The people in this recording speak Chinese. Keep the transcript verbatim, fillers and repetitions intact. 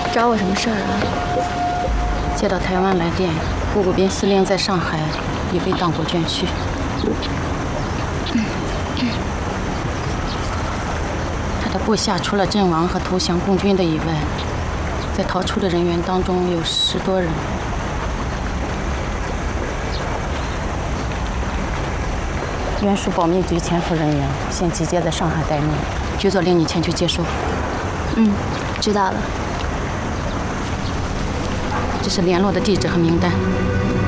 找我什么事儿啊？ 接到台湾来电，顾步斌司令在上海已被当国捐躯。他的部下除了阵亡和投降共军的以外，在逃出的人员当中有十多人。原属保密局潜伏人员，现集结在上海待命。局座令你前去接收。 嗯，知道了。 这是联络的地址和名单。